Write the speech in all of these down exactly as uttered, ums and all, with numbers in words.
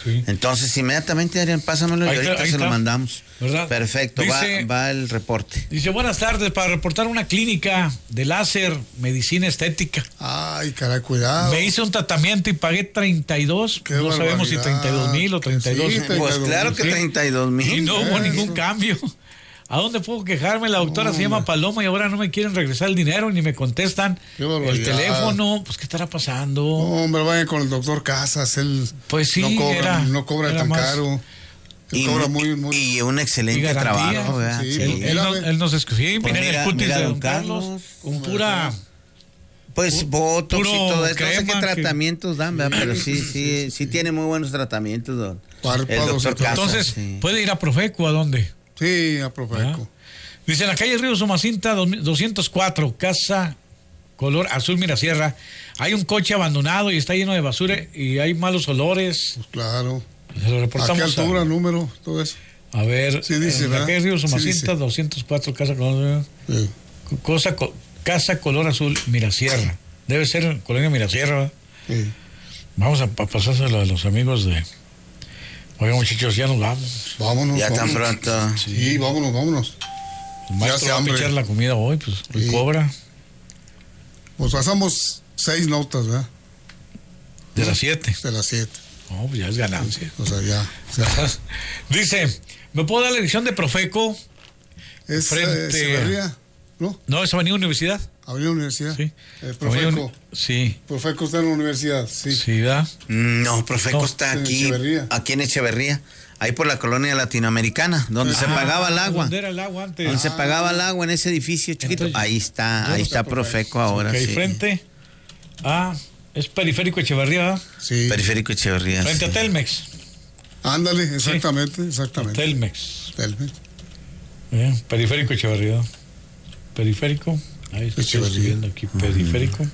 Sí. Entonces, inmediatamente, Adrián, pásamelo y ahorita está, se está. lo mandamos. ¿Verdad? Perfecto, Dice, va, va el reporte. Dice, buenas tardes, para reportar una clínica de láser, medicina estética. Ay, caray, cuidado. Me hice un tratamiento y pagué treinta y dos, Qué no sabemos si barbaridad. treinta y dos mil o treinta y dos. Sí, Pues claro que Sí. treinta y dos Y mil. no hubo Eso. ningún cambio. ¿A dónde puedo quejarme? La doctora No, se llama hombre. Paloma y ahora no me quieren regresar el dinero ni me contestan Qué el barbaridad. teléfono. Pues, ¿qué estará pasando? No, hombre, vayan con el doctor Casas, él Pues sí, no cobra, era- no cobra era tan más- caro. Él Y, cobra muy, muy... y un Y excelente garantía. trabajo, ¿verdad? Sí, Sí. Él, pues, él no- mira, él nos escribió, pues miren mira, el cutis mira, de don don Carlos, Carlos, con pura... Pues botox puro y todo eso. No sé qué crema que- tratamientos dan, ¿verdad? Pero sí, sí, sí tiene muy buenos tratamientos, don. Párpados El y doctor todo. Casas. Entonces, sí. ¿puede ir a Profeco? ¿A dónde? Sí, a Profeco. Dice, en la calle Río Sumacinta, doscientos cuatro, casa color azul Mirasierra, hay un coche abandonado y está lleno de basura y hay malos olores. Pues claro. Se lo ¿A qué reportamos altura, a, número, todo eso? a ver, Sí dice, en la ¿verdad? calle Río Sí Sumacinta, dice. doscientos cuatro, casa color, Sí. cosa, co- casa color azul Mirasierra. Debe ser Colonia Mirasierra, ¿verdad? Sí. Vamos a, a pasárselo a los amigos de... Oiga, muchachos, ya nos vamos. Vámonos. Ya tan vámonos. pronto. Sí, vámonos, vámonos. El Ya maestro hace va a hambre. echar la comida hoy, pues hoy Sí. cobra Pues pasamos seis notas, ¿verdad? de las siete. De las siete. No, pues ya es ganancia. O sea, ya. O sea, Dice, ¿me puedo dar la dirección de Profeco? es Frente- eh, Echeverría, ¿no? No, es Avenida Universidad. Avenida Universidad. Sí. El Avenida Profeco. Uni- Sí, Profeco está en la universidad, sí. sí, ¿verdad? No, Profeco No, está en aquí, Echeverría. aquí en Echeverría, ahí por la colonia latinoamericana, donde se Ah, pagaba el agua. ¿dónde era el agua antes? Donde se pagaba el agua en ese edificio chiquito. Entonces, Ahí está, ¿dónde ahí está está Profeco ahora. Ok, Sí. frente a... Es Periférico Echeverría, ¿verdad? Sí. Periférico Echeverría. Frente sí. a Telmex. Ándale, exactamente, exactamente. Telmex. Telmex. Eh, Periférico Echeverría. Periférico. Ahí estoy Echeverría. escribiendo aquí. Periférico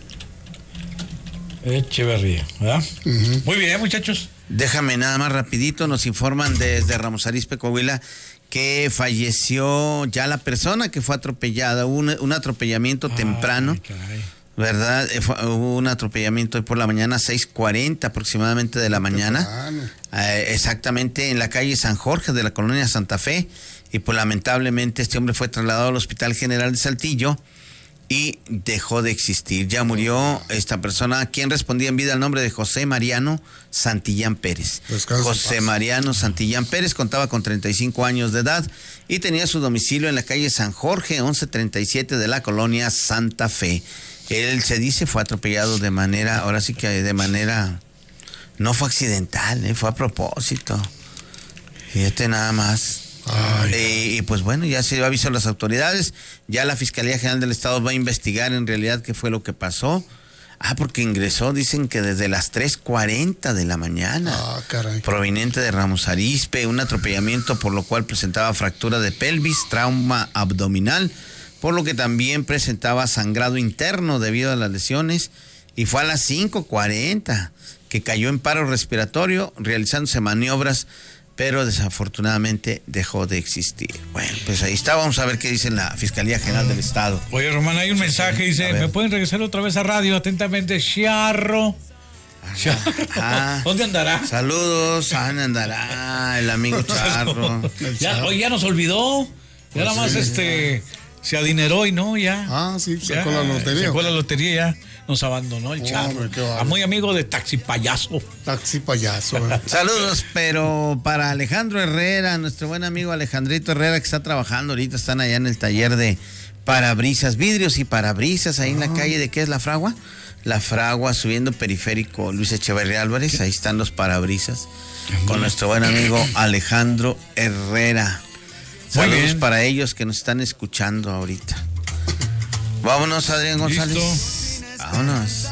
Echeverría, ¿verdad? Ujú. Muy bien, muchachos. Déjame nada más rapidito, nos informan desde Ramos Arizpe, Coahuila, que falleció ya la persona que fue atropellada, hubo un, un atropellamiento temprano, Ay, caray. ¿verdad? Eh, fue- hubo un atropellamiento hoy por la mañana, seis cuarenta aproximadamente de la mañana, Temprano. eh, exactamente en la calle San Jorge de la colonia Santa Fe, y pues lamentablemente este hombre fue trasladado al Hospital General de Saltillo y dejó de existir. Ya murió esta persona, quien respondía en vida al nombre de José Mariano Santillán Pérez. Descansa en José paz. Mariano Santillán Pérez contaba con treinta y cinco años de edad y tenía su domicilio en la calle San Jorge, once treinta y siete de la colonia Santa Fe. Él, se dice, fue atropellado de manera, ahora sí que de manera, no fue accidental, ¿eh? Fue a propósito. Fíjate nada más. Ay. Eh, y pues bueno, ya se dio aviso a las autoridades, ya la Fiscalía General del Estado va a investigar en realidad qué fue lo que pasó. Ah, porque ingresó, dicen que desde las tres cuarenta de la mañana, Ah, caray. proveniente de Ramos Arizpe, un atropellamiento por lo cual presentaba fractura de pelvis, trauma abdominal, por lo que también presentaba sangrado interno debido a las lesiones, y fue a las cinco cuarenta que cayó en paro respiratorio, realizándose maniobras, pero desafortunadamente dejó de existir. Bueno, pues ahí está, vamos a ver qué dice la Fiscalía General del Estado. Oye, Román, hay un mensaje, A dice, ver. ¿me pueden regresar otra vez a radio? Atentamente, Charro. Charro. Ah. ¿Dónde andará? Saludos, Ana andará, el amigo Charro. El Ya, Charro. hoy ya nos olvidó. Ya Pues nada más sí, este se adineró y no, ya. Ah, sí, Ya, sacó la lotería. Sacó la lotería, ya nos abandonó el Oh, Charro. hombre, qué bárbaro. A muy amigo de Taxi Payaso. Taxi payaso. ¿eh? Saludos, pero para Alejandro Herrera, nuestro buen amigo Alejandrito Herrera, que está trabajando ahorita, están allá en el taller de parabrisas, vidrios y parabrisas, ahí en la calle de, ¿qué es la Fragua? La Fragua, subiendo Periférico Luis Echeverría Álvarez, ahí están los parabrisas, con nuestro buen amigo Alejandro Herrera. Muy Saludos bien. para ellos que nos están escuchando ahorita. Vámonos, Adrián González. Listo. Vámonos.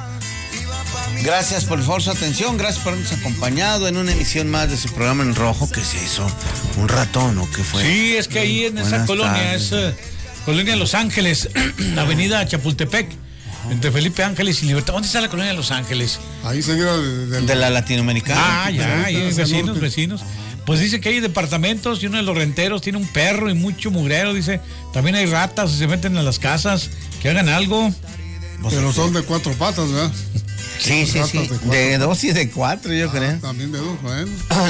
Gracias por favor su atención, gracias por habernos acompañado en una emisión más de su programa en rojo. ¿Qué es eso? ¿Un ratón o qué fue? Sí, es que ahí en esa Buenas colonia, tardes. es eh, Colonia Los Ángeles, avenida Chapultepec, entre Felipe Ángeles y Libertad. ¿Dónde está la colonia Los Ángeles? Ahí seguida de, de- De la latinoamericana. Ah, ya, ahí hacia el vecinos, norte. vecinos. Pues dice que hay departamentos y uno de los renteros tiene un perro y mucho mugrero, dice. También hay ratas y se meten a las casas, que hagan algo. Pero son de cuatro patas, ¿verdad? Sí, sí, sí. Ratas de cuatro De dos y de cuatro, yo Ah, creo. también de dos, bueno.